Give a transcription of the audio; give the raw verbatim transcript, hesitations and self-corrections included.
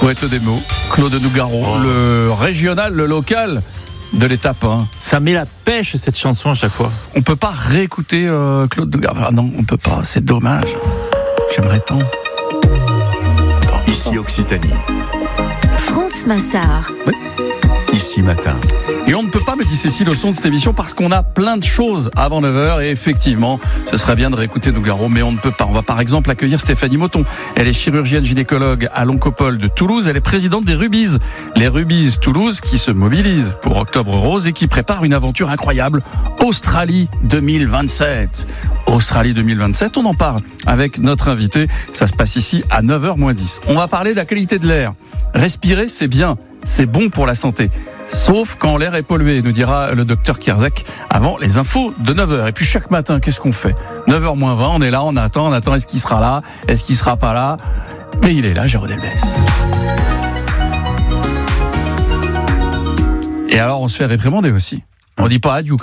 Poète des mots, Claude Nougaro, oh. le régional, le local de l'étape un. Ça met la pêche cette chanson à chaque fois. On peut pas réécouter euh, Claude Nougaro. Ah non, on peut pas, c'est dommage. J'aimerais tant. Ici Occitanie. France Massard. Oui. Ici Matin. Et on ne peut pas, me dit Cécile, au son de cette émission parce qu'on a plein de choses avant neuf heures et effectivement, ce serait bien de réécouter Nougaro, mais on ne peut pas. On va par exemple accueillir Stéphanie Moton. Elle est chirurgienne gynécologue à l'Oncopole de Toulouse. Elle est présidente des Rubies. Les Rubies Toulouse qui se mobilisent pour Octobre Rose et qui préparent une aventure incroyable. Australie deux mille vingt-sept. Australie deux mille vingt-sept, on en parle avec notre invité. Ça se passe ici à neuf heures moins dix. On va parler de la qualité de l'air. Respirer, c'est bien. C'est bon pour la santé. Sauf quand l'air est pollué, nous dira le docteur Kierzek avant les infos de neuf heures. Et puis chaque matin, qu'est-ce qu'on fait ? neuf heures moins vingt, on est là, on attend, on attend, est-ce qu'il sera là ? Est-ce qu'il sera pas là ? Mais il est là, Géraud Delbès. Et alors, on se fait réprimander aussi. On dit pas adieu.